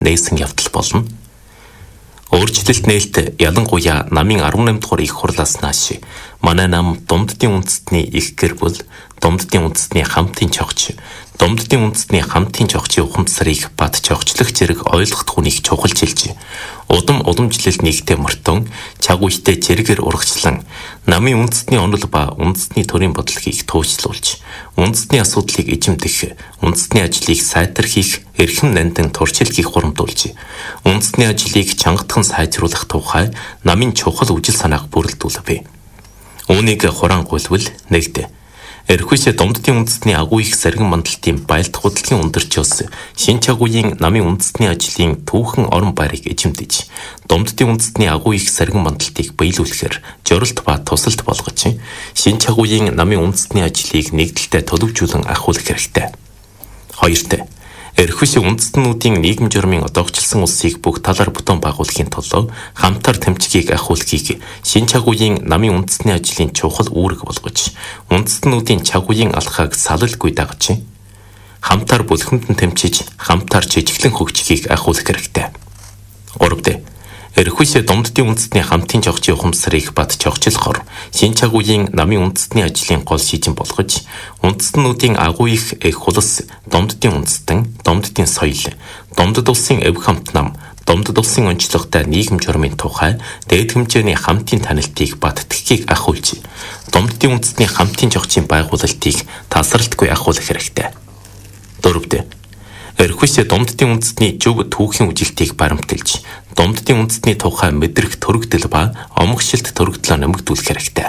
нээсэн явдал болно. Өөрчлөлт нээлт ялангуяа намын 18 дугаар их хурлаас нааш манай нам Думддын үндэстний их гэр бүл, Думддын үндэстний хамтын чогч, Думддын үндэстний хамтын чогчийн ухамсарыг бат чогчлох зэрэг ойлгох хүнийг чухалчилж, уламжлал нэгтэй мөртөн, чаг үетэй зэрэгээр урагшлан, намын үндэстний онол ба үндэстний төрийн бодлогыг туужлуулж, үндэстний асуудлыг эзэмдэх, үндэстний ажлыг сайтархих, эрхэм нандин туршилтыг хурамдуулж, үндэстний ажлыг чангатхан сайжруулах тухай намын чухал үжил санааг бүрэлдүүлвэ. Үүнийг хурангуйлвал нэгдэ. Эрхүйсээ Думддын үндэстний агуу их саргин мандалтын баялдах хөдөлгөөний өндөрчөөс шин чагуугийн намын үндэстний ажлын түүхэн орон байрыг эзэмдэж, Думддын үндэстний агуу их саргин мандалтыг биелүүлэхээр жорилт ба тусалт болгож, шин чагуугийн намын үндэстний ажлыг нэгдэлтэй төлөвжүүлэн ахиулах хэрэгтэй. Хоёрт, эрхүйсээ үндэстнүүдийн нийгэм журмын одоогчлсон улсыг бүх талаар бүтэн байгуулахын тулд хамтар тэмцгийг ахиулахыг шин чагуугийн намын үндэстний ажлын чухал үүрэг болгож, үндэстнүүдийн чагуугийн алхааг салалгүй дагаж, хамтар бүлхэмдэн тэмцэж, хамтар жижиглэн хөгжихийг ахиулах хэрэгтэй. Гуравт, эрхүйсээ Думддын үндэстний хамтын чогчийн ухамсарыг бат чогчлохоор шин чагуугийн намын үндэстний ажлын гол шийдэн болгож, үндэстнүүдийн агуу их хулс, Думддын үндэстэн, Думддын соёл, Думдд улсын эв хамт нам, Думдд улсын онцлогтой нийгэм журмын тухай дээд хэмжээний хамтын танилтыг бат тгхийг ахиулж, Думддын үндэстний хамтын чогчийн байгуулалтыг тасралтгүй ахиулах хэрэгтэй. Дөрөвт, эрхүйсээ Думддын үндэстний зөв түүхийн үжилтийг баримталж, Думддын үндэстний тухай мэдрэх төрөгдөл ба омгшилт төрөгдлөө нэмэгдүүлэх хэрэгтэй.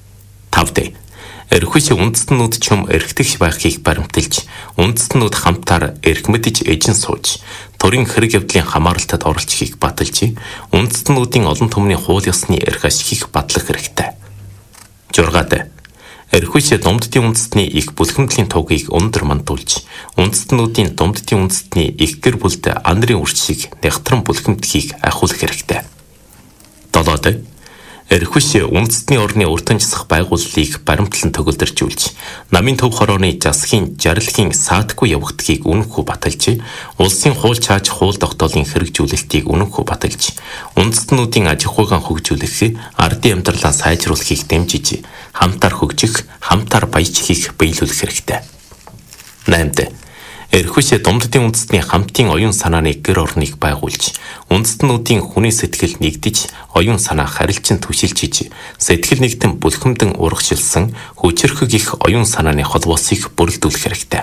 Тавд, эрхүйсээ үндэстнүүд чөм эрхтгч байхыг баримталж, үндэстнүүд хамтаар эрх мэдж эжин сууж, төрийн хэрэг явдлын хамааралтад оролцохыг баталж, үндэстнүүдийн олон түмний хууль ёсны эрх ашигыг батлах хэрэгтэй. Жургаад, эрхүйсээ Думддын үндэстний их бүлхэмдлийн тугийг өндөр мандуулж, үндэстнүүдийн Думддын үндэстний их гэр бүлд ан нарын үрчийг нягтран бүлхэмдэхийг ахиулах хэрэгтэй. Долоод, эрхүйсээ үндэстний орны өртөн засах байгууллыг баримтлан төгөлдөржүүлж, намын төв хорооны засгийн жаргалын саатгүй явагдахыг үнэнхүү баталж, улсын хууль чааж хууль тогтоолын хэрэгжүүлэлтийг үнэнхүү баталж, үндэстнүүдийн аж ахуйн хөгжүүлэх, ардын амьдралаа сайжруулахыг дэмжиж, хамтаар хөгжих, хамтаар баяжхийг биелүүлэх хэрэгтэй. 8. Эрхүйсээ Думддын үндэстний хамтын оюун санааны гэр орныг байгуулж, үндэстнүүдийн хүний сэтгэл нэгдэж, оюун санаа харилцан түшилжиж, сэтгэл нэгтэн бүлхэмдэн урагшилсан хүчрхэг их оюун санааны холбоосыг бүрэлдүүлэх хэрэгтэй.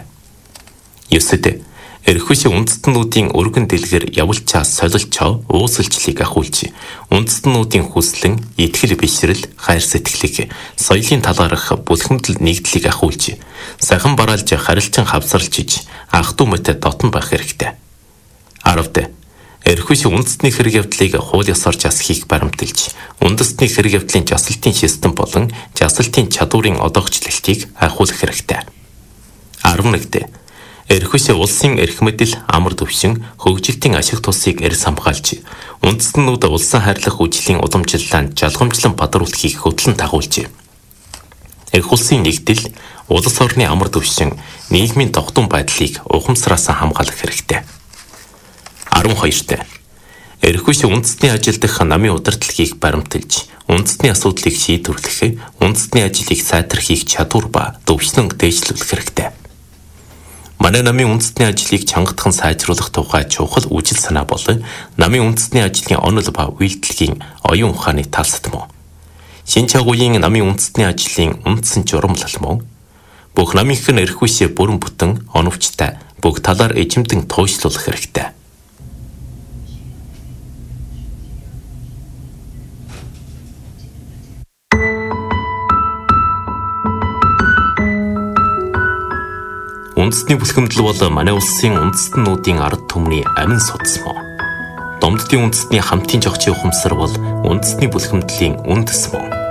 9. Эрхүйсээ үндэстнүүдийн өргөн дэлгэр явуулчаа солилчоо уусалчлыг ахиулж, үндэстнүүдийн хүслэн, итгэл бишрэл, хайр сэтгэлийг соёлын талаарх бүлхэмдэл нэгдлийг ахиулж, сахин бараалж харилцан хавсарлжиж, ах トゥ мэт дотн байх хэрэгтэй. 10. Эрхүйсээ үндэстний хэрэг явдлыг хууль ёсоор засахыг баримталж, үндэстний хэрэг явдлын жасалтын систем болон жасалтын чадварын одоогчлалтыг ахиулах хэрэгтэй. 11. Эрхүйсээ улсын эрх мэдэл, амар төвшин, хөгжилтийн ашиг тусыг эрс хамгаалж, үндэстнүүд улсын хайрлах үжлийн уламжлалаа жалгамжлан бадруулахыг хөтлөн дагуулж, эрх улсын нэгдэл, улс орны амар төвшин, нийгмийн тогтун байдлыг ухамсараас хамгаалах хэрэгтэй. 12. Эрхүйсээ үндэстний ажил дах намын удирдлагыг баримталж, үндэстний асуудлыг шийдвэрлэх, үндэстний ажлыг сайтархих чадвар ба төвшнөн дээшлүүлэх хэрэгтэй. Манай намын үндэстний ажлыг чангатхан сайжруулах тухай чухал үжил санаа бол намын үндэстний ажлын онол ба үйлдэлгийн оюун ухааны талсад мөн. Шин чагуугийн намын үндэстний ажлын үндсэн журамлал мөн. Бүх намынхан эрхүйсээ бүрэн бүтэн оновчтой бүх талаар эзэмдэн туйшлуулах хэрэгтэй. Үндэстний бүлхэмдэл бол манай улсын үндэстнүүдийн ард түмний амин судас мөн. Думддын үндэстний хамтын чогчийн ухамсар бол үндэстний бүлхэмдлийн үндэс мөн.